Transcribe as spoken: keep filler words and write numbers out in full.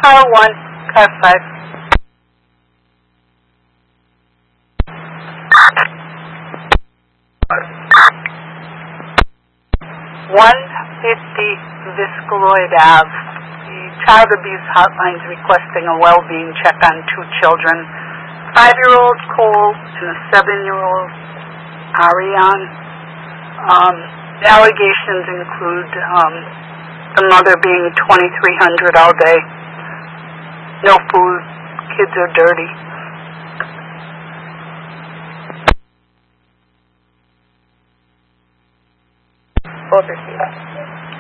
Car one, car five. one fifty Viscaloid Ave. The Child Abuse Hotline is requesting a well-being check on two children, five-year-old Cole and a seven-year-old Ariane. Um, the allegations include um, the mother being twenty-three hundred all day, no food, kids are dirty. Both are here.